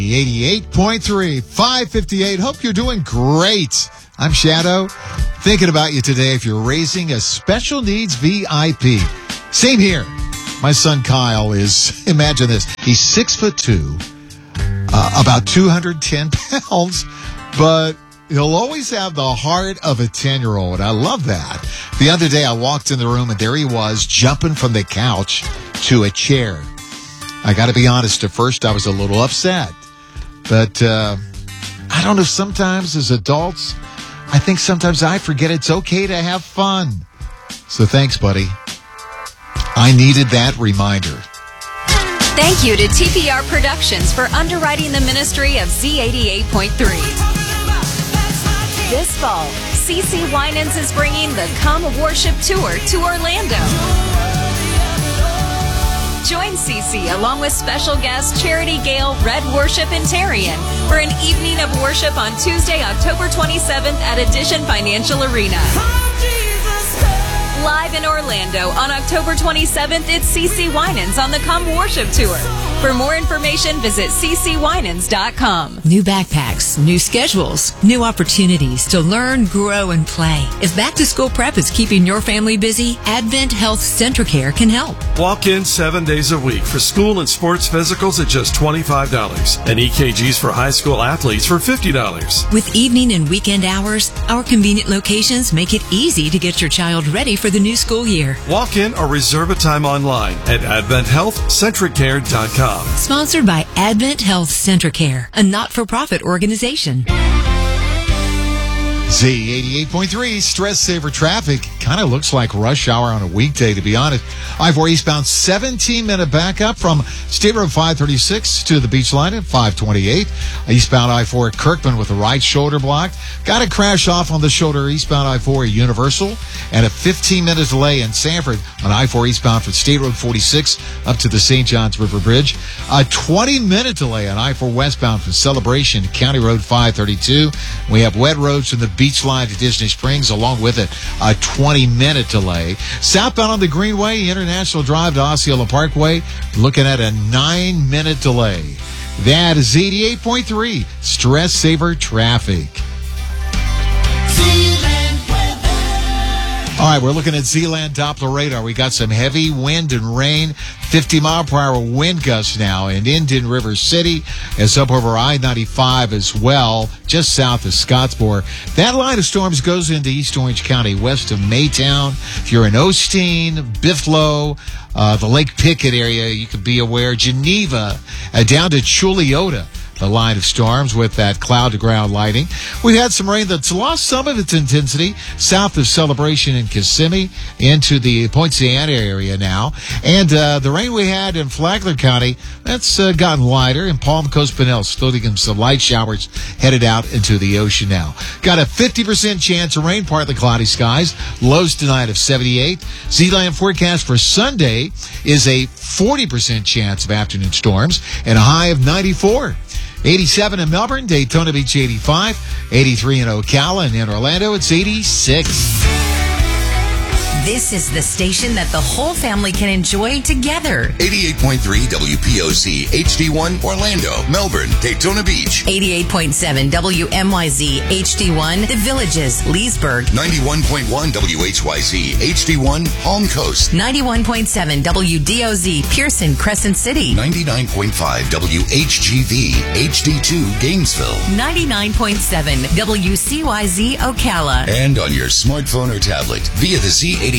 88.3, 558. Hope you're doing great. I'm Shadow. Thinking about you today if you're raising a special needs VIP. Same here. My son Kyle is, imagine this, he's 6'2", about 210 pounds, but he'll always have the heart of a 10-year-old. I love that. The other day I walked in the room and there he was jumping from the couch to a chair. I got to be honest, at first I was a little upset. But I don't know, sometimes as adults, I think sometimes I forget it's okay to have fun. So thanks, buddy. I needed that reminder. Thank you to TPR Productions for underwriting the ministry of Z88.3. This fall, CeCe Winans is bringing the Come Worship Tour to Orlando. Join CeCe along with special guest Charity Gale, Red Worship, and Tarian for an evening of worship on Tuesday, October 27th at Addition Financial Arena. Live in Orlando on October 27th, it's CeCe Winans on the Come Worship Tour. For more information, visit ccwinans.com. New backpacks, new schedules, new opportunities to learn, grow, and play. If back-to-school prep is keeping your family busy, Advent Health Centricare can help. Walk in 7 days a week for school and sports physicals at just $25 and EKGs for high school athletes for $50. With evening and weekend hours, our convenient locations make it easy to get your child ready for the new school year. Walk in or reserve a time online at AdventHealthCentricare.com. Sponsored by Advent Health Centricare, a not-for-profit organization. Z88.3, Stress Saver Traffic. Kind of looks like rush hour on a weekday, to be honest. I-4 eastbound, 17-minute backup from State Road 536 to the beach line at 528. Eastbound I-4 at Kirkman with the right shoulder blocked. Got a crash off on the shoulder eastbound I-4 at Universal. And a 15-minute delay in Sanford on I-4 eastbound from State Road 46 up to the St. Johns River Bridge. A 20-minute delay on I-4 westbound from Celebration to County Road 532. We have wet roads from the beach line to Disney Springs, along with it, a 20-minute delay. Southbound on the Greenway, International Drive to Osceola Parkway, looking at a 9-minute delay. That is Z88.3, Stress Saver Traffic. All right, we're looking at Zealand Doppler radar. We got some heavy wind and rain, 50-mile-per-hour wind gusts now in Indian River City. It's up over I-95 as well, just south of Scottsboro. That line of storms goes into East Orange County, west of Maytown. If you're in Osteen, Buffalo, the Lake Pickett area, you can be aware. Geneva, down to Chuliota. The line of storms with that cloud-to-ground lighting. We've had some rain that's lost some of its intensity south of Celebration and Kissimmee into the Poinciana area now. And the rain we had in Flagler County, that's gotten lighter. In Palm Coast Pinellas, still getting some light showers headed out into the ocean now. Got a 50% chance of rain, partly cloudy skies. Lows tonight of 78. Zealand forecast for Sunday is a 40% chance of afternoon storms and a high of 94. 87 in Melbourne, Daytona Beach 85, 83 in Ocala, and in Orlando it's 86. This is the station that the whole family can enjoy together. 88.3 WPOC HD1 Orlando, Melbourne, Daytona Beach. 88.7 WMYZ HD1 The Villages, Leesburg. 91.1 WHYZ HD1 Palm Coast. 91.7 WDOZ Pearson, Crescent City. 99.5 WHGV HD2 Gainesville. 99.7 WCYZ Ocala. And on your smartphone or tablet via the Z88